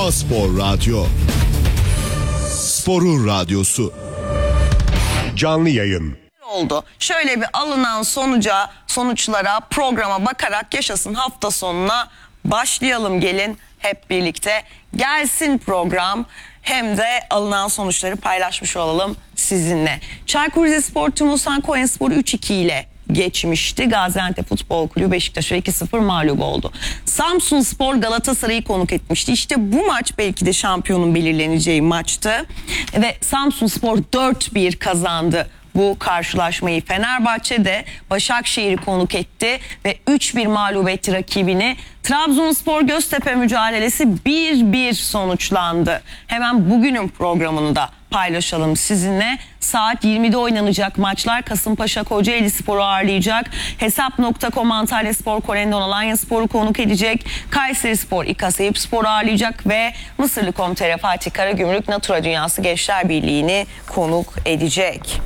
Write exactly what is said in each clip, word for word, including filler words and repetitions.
A-Spor Radyo. Sporun radyosu. Canlı yayın. Oldu. Şöyle bir alınan sonuca, sonuçlara, programa bakarak yaşasın hafta sonuna başlayalım, gelin hep birlikte. Gelsin program, hem de alınan sonuçları paylaşmış olalım sizinle. Çaykur Rizespor Tümusan Konyaspor'u üç iki ile geçmişti. Gaziantep Futbol Kulübü Beşiktaş'a iki sıfır mağlup oldu. Samsunspor Galatasaray'ı konuk etmişti. İşte bu maç belki de şampiyonun belirleneceği maçtı. Ve Samsunspor dört bir kazandı bu karşılaşmayı. Fenerbahçe de Başakşehir'i konuk etti ve üç bir mağlup etti rakibini. Trabzonspor Göztepe mücadelesi bir bir sonuçlandı. Hemen bugünün programını da paylaşalım sizinle. Saat yirmide oynanacak maçlar. Kasımpaşa Kocaelispor'u ağırlayacak. Hesap nokta com Antalyaspor Korendon Alanyaspor'u konuk edecek. Kayserispor İKAS Eyüpspor'u ağırlayacak ve Mısırlı nokta com T R Fatih Karagümrük Natura Dünyası Gençler Birliği'ni konuk edecek.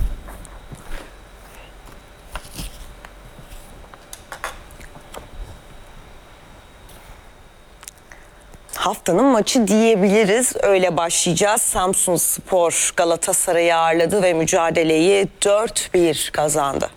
Haftanın maçı diyebiliriz. Öyle başlayacağız. Samsunspor Galatasaray'ı ağırladı ve mücadeleyi dört bir kazandı.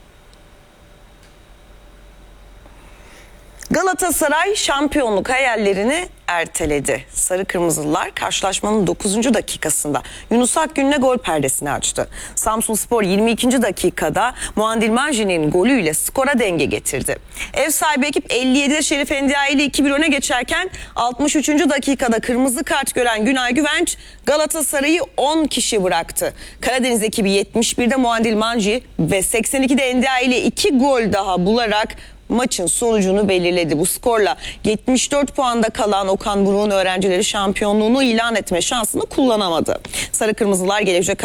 Galatasaray şampiyonluk hayallerini erteledi. Sarı Kırmızılılar karşılaşmanın dokuzuncu dakikasında Yunus Akgün'le gol perdesini açtı. Samsunspor yirmi ikinci dakikada Muandil Manji'nin golüyle skora denge getirdi. Ev sahibi ekip elli yedide Şerif Endiaye ile iki bir öne geçerken altmış üçüncü dakikada kırmızı kart gören Günay Güvenç Galatasaray'ı on kişi bıraktı. Karadeniz ekibi yetmiş birde Muandil Manji ve seksen ikide Endiaye ile iki gol daha bularak maçın sonucunu belirledi. Bu skorla yetmiş dört puanda kalan Okan Buruk'un öğrencileri şampiyonluğunu ilan etme şansını kullanamadı. Sarı Kırmızılar gelecek